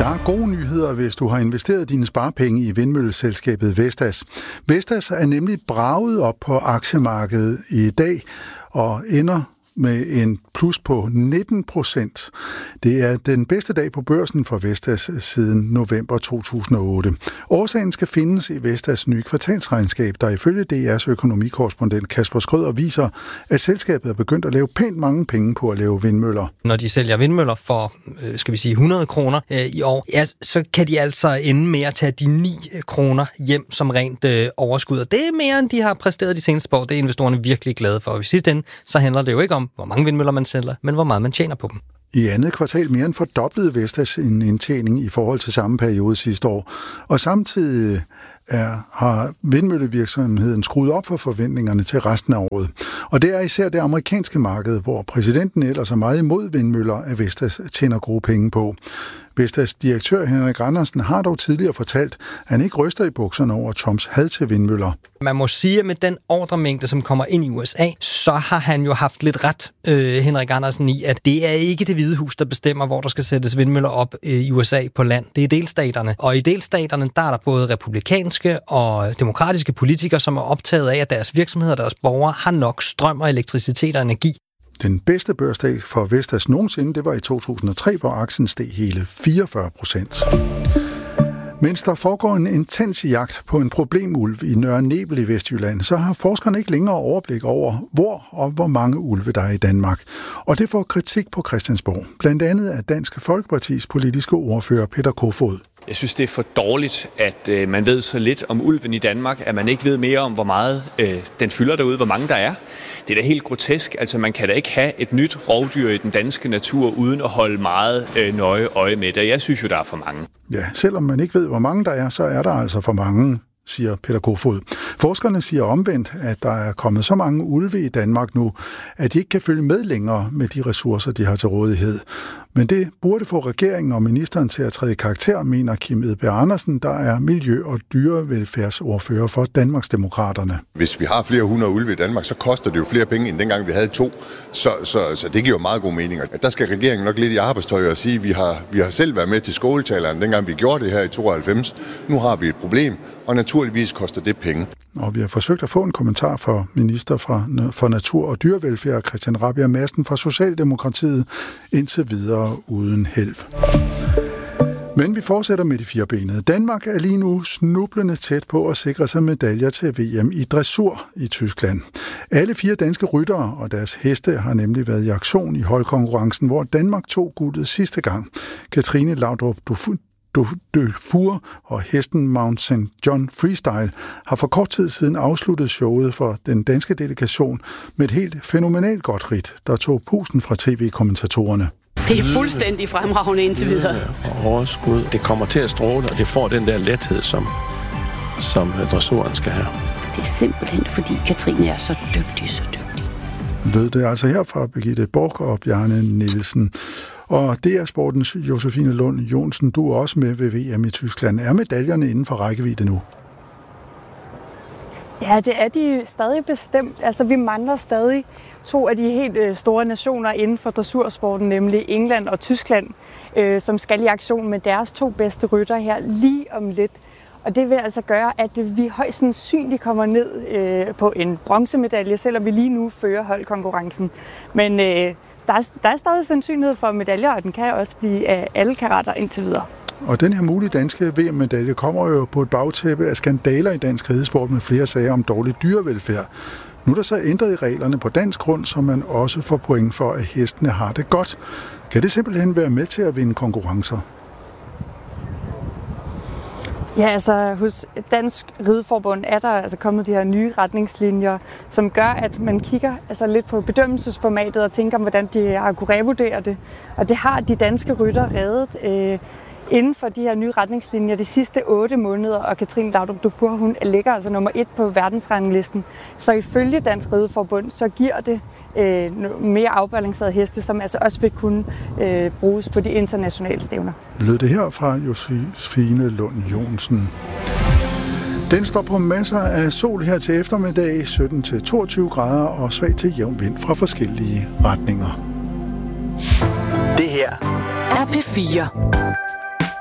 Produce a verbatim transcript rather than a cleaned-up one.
Der er gode nyheder, hvis du har investeret dine sparepenge i vindmølleselskabet Vestas. Vestas er nemlig braget op på aktiemarkedet i dag og ender med en plus på nitten procent. Det er den bedste dag på børsen for Vestas siden november to tusind og otte. Årsagen skal findes i Vestas nye kvartalsregnskab, der ifølge D R's økonomikorrespondent Kasper Schrøder viser, at selskabet er begyndt at lave pænt mange penge på at lave vindmøller. Når de sælger vindmøller for, skal vi sige, hundrede kroner øh, i år, ja, så kan de altså ende med at tage de ni kroner hjem som rent øh, overskud. Og det er mere, end de har præsteret de seneste år. Det er investorerne virkelig glade for. Og i sidste ende, så handler det jo ikke om, hvor mange vindmøller man sælger, men hvor meget man tjener på dem. I andet kvartal mere end fordoblede Vestas en indtjening i forhold til samme periode sidste år. Og samtidig er, har vindmøllevirksomheden skruet op for forventningerne til resten af året. Og det er især det amerikanske marked, hvor præsidenten ellers er meget imod vindmøller, at Vestas tjener gode penge på. Vestas direktør Henrik Andersen har dog tidligere fortalt, at han ikke ryster i bukserne over Trumps had til vindmøller. Man må sige, at med den ordremængde, som kommer ind i U S A, så har han jo haft lidt ret, øh, Henrik Andersen, i, at det er ikke det Hvide Hus, der bestemmer, hvor der skal sættes vindmøller op øh, i U S A på land. Det er delstaterne. Og i delstaterne, der er der både republikanske og demokratiske politikere, som er optaget af, at deres virksomheder og deres borgere har nok strøm og elektricitet og energi. Den bedste børsdag for Vestas nogensinde, det var i to tusind og tre, hvor aktien steg hele fireogfyrre procent. Mens der foregår en intens jagt på en problemulv i Nørre Nebel i Vestjylland, så har forskerne ikke længere overblik over, hvor og hvor mange ulve der er i Danmark. Og det får kritik på Christiansborg, blandt andet af Dansk Folkepartis politiske ordfører Peter Kofod. Jeg synes, det er for dårligt, at øh, man ved så lidt om ulven i Danmark, at man ikke ved mere om, hvor meget øh, den fylder derude, hvor mange der er. Det er da helt grotesk. Altså, man kan da ikke have et nyt rovdyr i den danske natur, uden at holde meget øh, nøje øje med det. Jeg synes jo, der er for mange. Ja, selvom man ikke ved, hvor mange der er, så er der altså for mange, siger Peter Kofod. Forskerne siger omvendt, at der er kommet så mange ulve i Danmark nu, at de ikke kan følge med længere med de ressourcer, de har til rådighed. Men det burde få regeringen og ministeren til at træde i karakter, mener Kim Edberg Andersen, der er miljø- og dyrevelfærdsordfører for Danmarksdemokraterne. Hvis vi har flere hundrede ulve i Danmark, så koster det jo flere penge, end dengang vi havde to. Så, så, så det giver jo meget god mening. Der skal regeringen nok lidt i arbejdstøj og sige, at vi har, vi har selv været med til skåltaleren, dengang vi gjorde det her i tooghalvfems. Nu har vi et problem, og naturligvis koster det penge. Og vi har forsøgt at få en kommentar fra minister for Natur og Dyrevelfærd, Christian Rabjerg Madsen fra Socialdemokratiet, indtil videre uden held. Men vi fortsætter med de firebenede. Danmark er lige nu snublende tæt på at sikre sig medaljer til V M i dressur i Tyskland. Alle fire danske ryttere og deres heste har nemlig været i aktion i holdkonkurrencen, hvor Danmark tog guldet sidste gang. Katrine Laudrup Dufour og hesten Mount Saint John Freestyle har for kort tid siden afsluttet showet for den danske delegation med et helt fænomenalt godt ridt, der tog pusten fra tv-kommentatorerne. Det er fuldstændig fremragende indtil videre. Og overskud. Det kommer til at stråle, og det får den der lethed, som, som dressuren skal have. Det er simpelthen, fordi Katrine er så dygtig, så dygtig. Lød det altså her fra Birgitte Borg og Bjarne Nielsen. Og det er sportens Josefine Lund Jonsen. Du er også med ved V M i Tyskland. Er medaljerne inden for rækkevidde nu? Ja, det er de stadig bestemt. Altså, vi mangler stadig to af de helt store nationer inden for dressursporten, nemlig England og Tyskland, øh, som skal i aktion med deres to bedste rytter her lige om lidt. Og det vil altså gøre, at vi højst sandsynligt kommer ned øh, på en bronzemedalje, selvom vi lige nu fører holdkonkurrencen. Men øh, der, er, der er stadig sandsynlighed for medaljer, og den kan også blive af alle karater indtil videre. Og den her mulige danske V M-medalje kommer jo på et bagtæppe af skandaler i dansk ridesport med flere sager om dårlig dyrevelfærd. Nu er der så ændret i reglerne på dansk grund, så man også får point for, at hestene har det godt. Kan det simpelthen være med til at vinde konkurrencer? Ja, altså hos Dansk Rideforbund er der altså kommet de her nye retningslinjer, som gør, at man kigger altså lidt på bedømmelsesformatet og tænker, hvordan de har kunne revurdere det. Og det har de danske rytter reddet øh, inden for de her nye retningslinjer de sidste otte måneder, og Katrine Laudrup Dufour, hun ligger altså nummer et på verdensranglisten. Så ifølge Dansk Rideforbund, så giver det øh, mere afbalancerede heste, som altså også vil kunne øh, bruges på de internationale stævner. Lød det her fra Josefine Lund Jonsen. Den står på masser af sol her til eftermiddag, sytten til toogtyve grader og svag til jævn vind fra forskellige retninger. Det her er P fire.